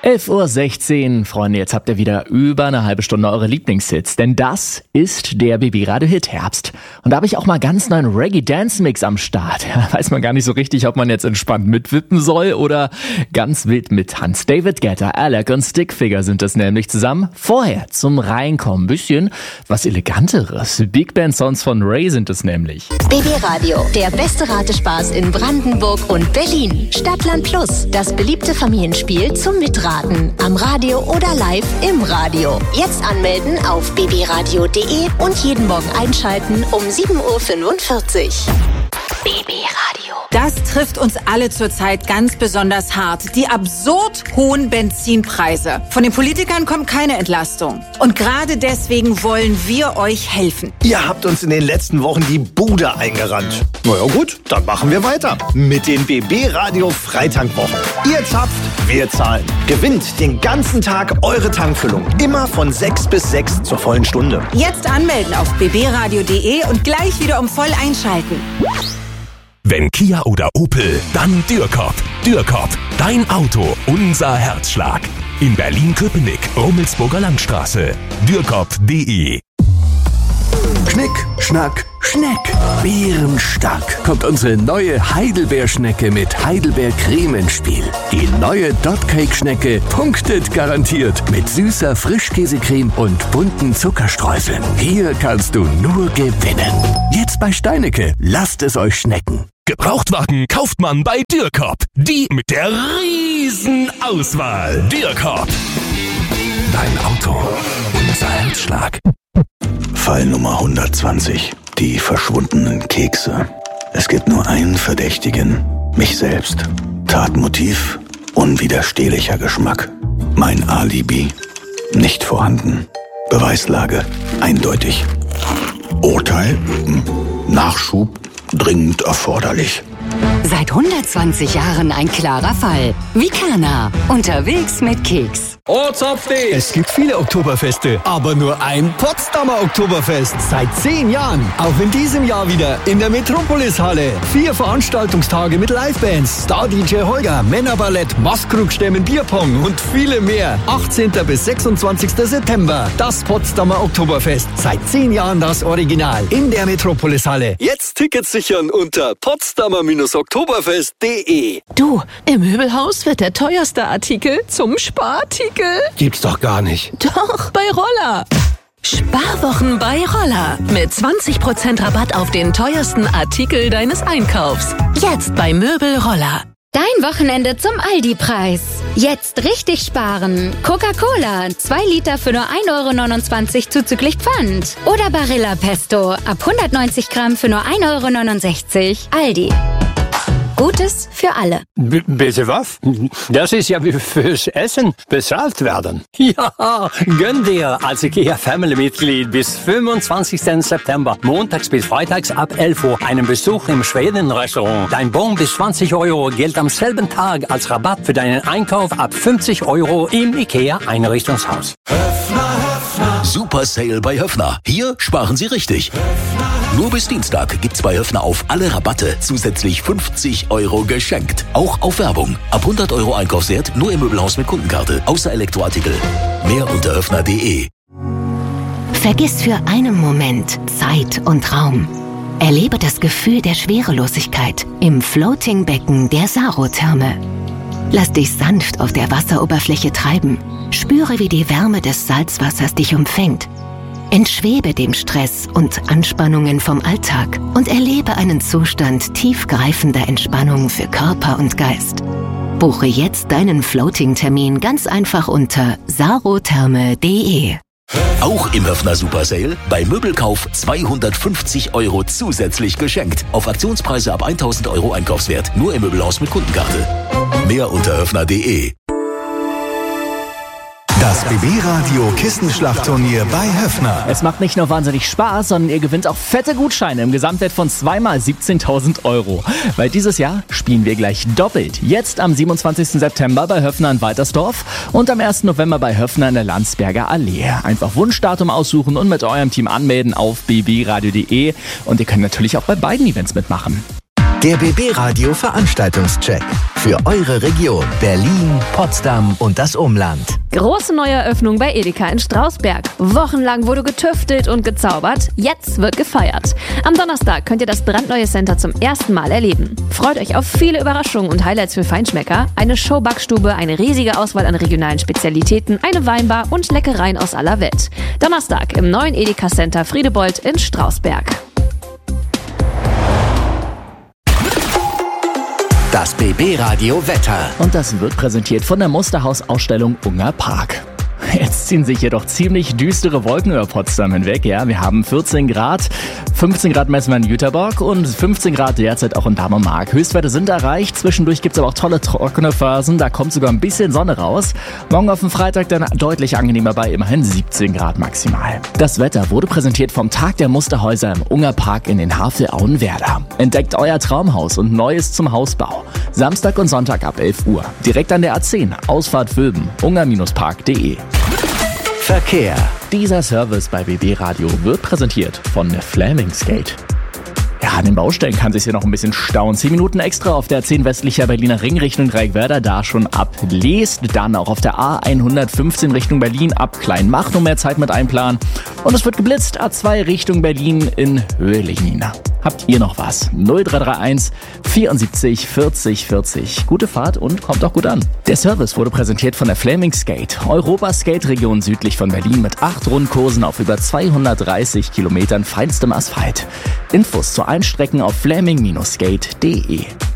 11:16 Uhr, Freunde, jetzt habt ihr wieder über eine halbe Stunde eure Lieblingshits, denn das ist der BB-Radio-Hit Herbst. Und da habe ich auch mal ganz neuen Reggae-Dance-Mix am Start. Weiß man gar nicht so richtig, ob man jetzt entspannt mitwippen soll oder ganz wild mittanzt. David Guetta, Alec und Stickfigure sind das nämlich zusammen. Vorher zum Reinkommen, bisschen was Eleganteres. Big Band Songs von Ray sind es nämlich. BB-Radio, der beste Ratespaß in Brandenburg und Berlin. Stadtland Plus, das beliebte Familienspiel zum Mitraten. Am Radio oder live im Radio. Jetzt anmelden auf bbradio.de und jeden Morgen einschalten um 7:45 Uhr. BB-Radio. Das trifft uns alle zurzeit ganz besonders hart. Die absurd hohen Benzinpreise. Von den Politikern kommt keine Entlastung. Und gerade deswegen wollen wir euch helfen. Ihr habt uns in den letzten Wochen die Bude eingerannt. Na ja gut, dann machen wir weiter. Mit den BB-Radio Freitankwochen. Ihr zapft, wir zahlen. Gewinnt den ganzen Tag eure Tankfüllung. Immer von 6 bis 6 zur vollen Stunde. Jetzt anmelden auf bbradio.de und gleich wieder um voll einschalten. Wenn Kia oder Opel, dann Dürrkop. Dürrkop, dein Auto, unser Herzschlag. In Berlin-Köpenick, Rummelsburger Landstraße. Dürrkop.de. Schnick, Schnack, Schneck. Bärenstark kommt unsere neue Heidelbeerschnecke mit Heidelbeercreme ins Spiel. Die neue Dotcake-Schnecke punktet garantiert mit süßer Frischkäsecreme und bunten Zuckerstreuseln. Hier kannst du nur gewinnen. Jetzt bei Steinecke. Lasst es euch schmecken. Gebrauchtwagen kauft man bei Dürrkop. Die mit der riesen Auswahl. Dürrkop. Dein Auto, unser Herzschlag. Fall Nummer 120. Die verschwundenen Kekse. Es gibt nur einen Verdächtigen. Mich selbst. Tatmotiv. Unwiderstehlicher Geschmack. Mein Alibi. Nicht vorhanden. Beweislage. Eindeutig. Urteil. Nachschub. Dringend erforderlich. Seit 120 Jahren ein klarer Fall. Vikana. Unterwegs mit Keks. Es gibt viele Oktoberfeste, aber nur ein Potsdamer Oktoberfest. Seit 10 Jahren. Auch in diesem Jahr wieder in der Metropolis-Halle. 4 Veranstaltungstage mit Livebands, Star-DJ Holger, Männerballett, Maskrug-Stemmen, Bierpong und viele mehr. 18. bis 26. September. Das Potsdamer Oktoberfest. Seit 10 Jahren das Original. In der Metropolis-Halle. Jetzt Tickets sichern unter potsdamer-oktoberfest.de. Du, im Möbelhaus wird der teuerste Artikel zum Sparartikel. Gibt's doch gar nicht. Doch, bei Roller. Sparwochen bei Roller. Mit 20% Rabatt auf den teuersten Artikel deines Einkaufs. Jetzt bei Möbel Roller. Dein Wochenende zum Aldi-Preis. Jetzt richtig sparen. Coca-Cola, 2 Liter für nur 1,29 € zuzüglich Pfand. Oder Barilla Pesto, ab 190 Gramm für nur 1,69 €. Aldi. Gutes für alle. Bitte was? Das ist ja wie fürs Essen bezahlt werden. Ja, gönn dir als IKEA-Family-Mitglied bis 25. September, montags bis freitags ab 11 Uhr, einen Besuch im Schweden-Restaurant. Dein Bon bis 20 € gilt am selben Tag als Rabatt für deinen Einkauf ab 50 € im IKEA-Einrichtungshaus. Super Sale bei Höffner. Hier sparen Sie richtig. Nur bis Dienstag gibt's bei Höffner auf alle Rabatte zusätzlich 50 € geschenkt. Auch auf Werbung. Ab 100 € Einkaufswert nur im Möbelhaus mit Kundenkarte. Außer Elektroartikel. Mehr unter höffner.de. Vergiss für einen Moment Zeit und Raum. Erlebe das Gefühl der Schwerelosigkeit im Floating-Becken der Sarotherme. Lass dich sanft auf der Wasseroberfläche treiben. Spüre, wie die Wärme des Salzwassers dich umfängt. Entschwebe dem Stress und Anspannungen vom Alltag und erlebe einen Zustand tiefgreifender Entspannung für Körper und Geist. Buche jetzt deinen Floating-Termin ganz einfach unter sarotherme.de. Auch im Höffner Super Sale bei Möbelkauf 250 € zusätzlich geschenkt. Auf Aktionspreise ab 1000 € Einkaufswert. Nur im Möbelhaus mit Kundenkarte. Mehr unter höffner.de. Das BB-Radio Kissenschlachtturnier bei Höffner. Es macht nicht nur wahnsinnig Spaß, sondern ihr gewinnt auch fette Gutscheine im Gesamtwert von 2 mal 17.000 €. Weil dieses Jahr spielen wir gleich doppelt. Jetzt am 27. September bei Höffner in Waltersdorf und am 1. November bei Höffner in der Landsberger Allee. Einfach Wunschdatum aussuchen und mit eurem Team anmelden auf bbradio.de. Und ihr könnt natürlich auch bei beiden Events mitmachen. Der BB Radio Veranstaltungscheck für eure Region Berlin, Potsdam und das Umland. Große Neueröffnung bei Edeka in Strausberg. Wochenlang wurde getüftelt und gezaubert. Jetzt wird gefeiert. Am Donnerstag könnt ihr das brandneue Center zum ersten Mal erleben. Freut euch auf viele Überraschungen und Highlights für Feinschmecker, eine Showbackstube, eine riesige Auswahl an regionalen Spezialitäten, eine Weinbar und Leckereien aus aller Welt. Donnerstag im neuen Edeka Center Friedebold in Strausberg. Das BB Radio Wetter. Und das wird präsentiert von der Musterhaus-Ausstellung Unger Park. Jetzt ziehen sich jedoch ziemlich düstere Wolken über Potsdam hinweg. Ja, wir haben 14 Grad, 15 Grad messen wir in Jüterbock und 15 Grad derzeit auch in Dahmermark. Höchstwerte sind erreicht, zwischendurch gibt es aber auch tolle trockene Phasen, da kommt sogar ein bisschen Sonne raus. Morgen auf dem Freitag dann deutlich angenehmer bei immerhin 17 Grad maximal. Das Wetter wurde präsentiert vom Tag der Musterhäuser im Unger Park in den Havelauen-Werder. Entdeckt euer Traumhaus und Neues zum Hausbau. Samstag und Sonntag ab 11 Uhr. Direkt an der A10, Ausfahrt Wülben, unger-park.de. Verkehr. Dieser Service bei BB Radio wird präsentiert von Flamingsgate. Ja, an den Baustellen kann sich hier noch ein bisschen stauen. 10 Minuten extra auf der 10 westlicher Berliner Ring Richtung Dreieckwerder, da schon ab Leest. Dann auch auf der A115 Richtung Berlin ab Kleinmach, nur mehr Zeit mit einplanen. Und es wird geblitzt, A2 Richtung Berlin in Höhlingen. Habt ihr noch was? 0331 74 40 40. Gute Fahrt und kommt auch gut an. Der Service wurde präsentiert von der Flamingsgate, Europas Skate-Region südlich von Berlin mit 8 Rundkursen auf über 230 Kilometern feinstem Asphalt. Infos zu allen Strecken auf flaming-skate.de.